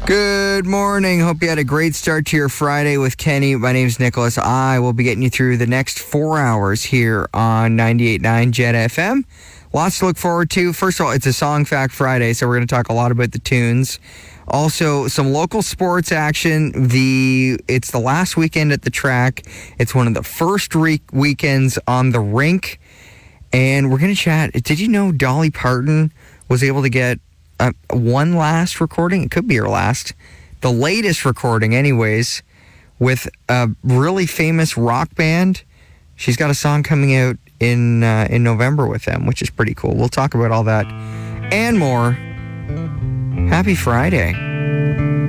Good morning. Hope you had a great start to your Friday with Kenny. My name's Nicholas. I will be getting you through the next 4 hours here on 98.9 Jet FM. Lots to look forward to. First of all, it's a Song Fact Friday, so we're going to talk a lot about the tunes. Also, some local sports action. It's the last weekend at the track. It's one of the first weekends on the rink. And we're going to chat. Did you know Dolly Parton was able to get one last recording? It could be her last. The latest recording, anyways, with a really famous rock band. She's got a song coming out in November with them, which is pretty cool. We'll talk about all that and more. Happy Friday.